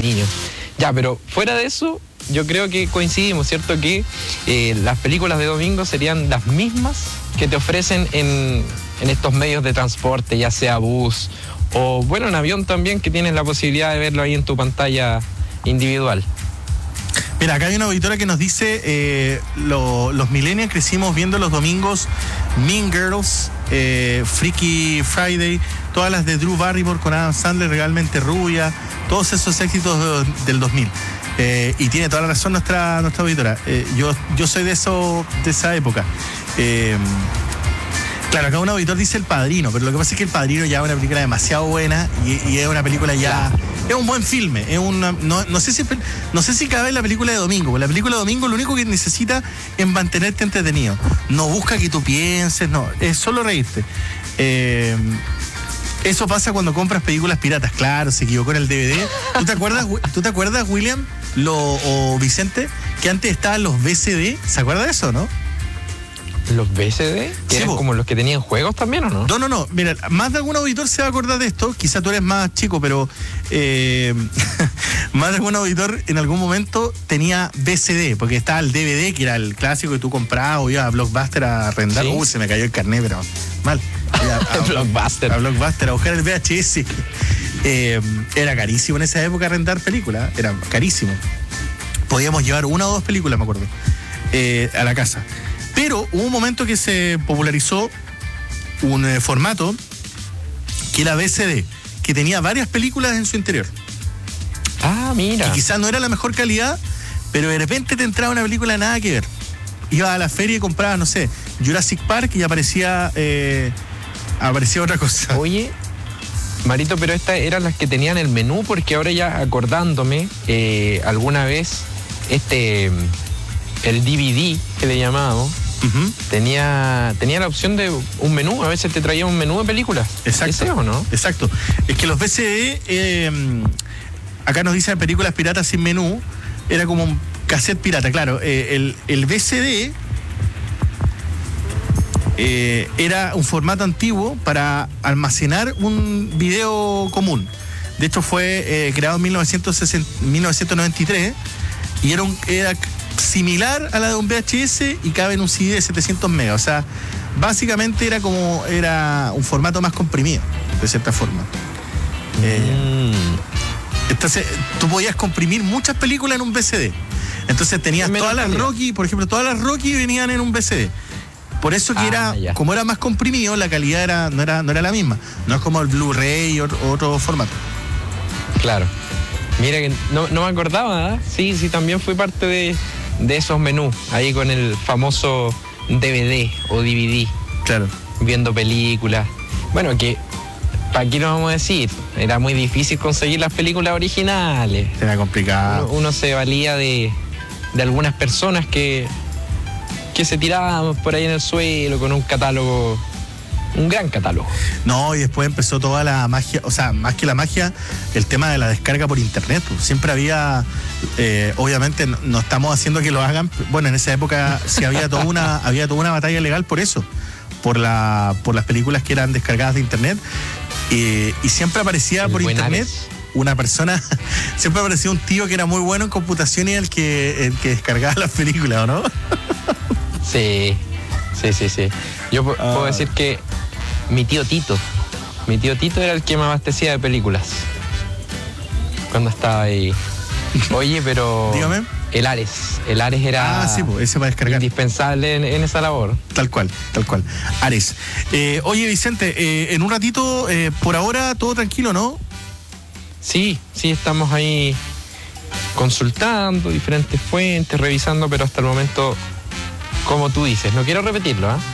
niños. Ya, pero fuera de eso, yo creo que coincidimos, ¿cierto? Que las películas de domingo serían las mismas que te ofrecen en estos medios de transporte, ya sea bus o, bueno, en avión también, que tienes la posibilidad de verlo ahí en tu pantalla individual. Mira, acá hay una auditora que nos dice, los millennials crecimos viendo los domingos Mean Girls, Freaky Friday, todas las de Drew Barrymore con Adam Sandler, Realmente Rubia, todos esos éxitos del 2000. Y tiene toda la razón nuestra auditora. Yo soy de esa época. Claro, acá un auditor dice El Padrino, pero lo que pasa es que El Padrino ya es una película demasiado buena y es una película ya... Es un buen filme, no sé si cabe en la película de domingo. La película de domingo lo único que necesita es mantenerte entretenido. No busca que tú pienses, no, es solo reírte. Eso pasa cuando compras películas piratas, claro, se equivocó en el DVD. ¿Tú te acuerdas, William o Vicente, que antes estaban los VCD? ¿Se acuerda de eso, no? ¿Los VCD? ¿Que eran como los que tenían juegos también o no? No. Mira, más de algún auditor se va a acordar de esto. Quizá tú eres más chico, pero más de algún auditor en algún momento tenía VCD, porque estaba el DVD, que era el clásico que tú comprabas o ibas a Blockbuster a arrendar. ¿Sí? Se me cayó el carnet, pero mal. Blockbuster. A Blockbuster, a buscar el VHS. Era carísimo en esa época arrendar películas. Era carísimo. Podíamos llevar una o dos películas, me acuerdo, a la casa. Pero hubo un momento que se popularizó un formato que era VCD, que tenía varias películas en su interior. Ah, mira. Y quizás no era la mejor calidad, pero de repente te entraba una película nada que ver. Ibas a la feria y comprabas, no sé, Jurassic Park y aparecía otra cosa. Oye, Marito, pero estas eran las que tenían el menú, porque ahora ya acordándome, alguna vez el DVD que le llamábamos, tenía la opción de un menú. A veces te traía un menú de películas. Exacto. ¿Ese o no? Exacto. Es que los VCD, acá nos dicen películas piratas sin menú, era como un cassette pirata. Claro, el VCD era un formato antiguo para almacenar un video común. De hecho, fue creado en 1993 y era similar a la de un VHS y cabe en un CD de 700 megas. O sea, básicamente era un formato más comprimido, de cierta forma. Entonces, tú podías comprimir muchas películas en un VCD. Entonces tenías todas las Rocky, por ejemplo, todas las Rocky venían en un VCD. Por eso que como era más comprimido, la calidad no era la misma. No es como el Blu-ray o otro formato. Claro. Mira que no me acordaba, ¿eh? Sí, también fui parte de esos menús, ahí con el famoso DVD o DVD. Claro. Viendo películas. Bueno, que, ¿para qué nos vamos a decir? Era muy difícil conseguir las películas originales. Era complicado. Uno se valía de algunas personas que se tiraban por ahí en el suelo con un catálogo, un gran catálogo. No, y después empezó toda la magia, o sea, más que la magia, el tema de la descarga por internet. Siempre había, obviamente no estamos haciendo que lo hagan, bueno, en esa época sí había toda una batalla legal por eso, por las películas que eran descargadas de internet, y siempre aparecía por internet una persona, siempre aparecía un tío que era muy bueno en computación y el que descargaba las películas, ¿o no? Sí. Yo puedo decir que mi tío Tito era el que me abastecía de películas cuando estaba ahí. Oye, pero... Dígame. El Ares era ese para descargar. Indispensable en esa labor. Tal cual. Ares. Oye, Vicente, en un ratito, por ahora todo tranquilo, ¿no? Sí, estamos ahí consultando diferentes fuentes, revisando, pero hasta el momento, como tú dices, no quiero repetirlo, ¿ah?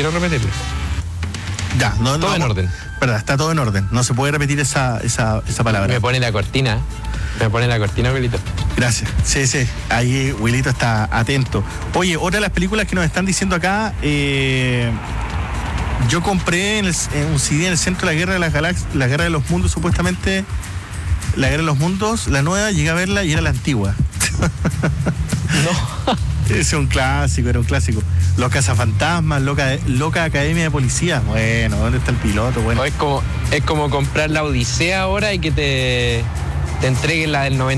Ya, todo en orden. Verdad, está todo en orden. No se puede repetir esa palabra. Me pone la cortina, Wilito. Gracias. Sí. Ahí Wilito está atento. Oye, otra de las películas que nos están diciendo acá, yo compré un CD en el centro de la Guerra de las Galaxias, la Guerra de los Mundos, supuestamente. La Guerra de los Mundos, la nueva, llegué a verla y era la antigua. No. Ese era un clásico. Los Cazafantasmas, Loca Academia de Policía. Bueno, ¿dónde está el piloto? Bueno. Es como comprar la Odisea ahora y que te entreguen la del 90.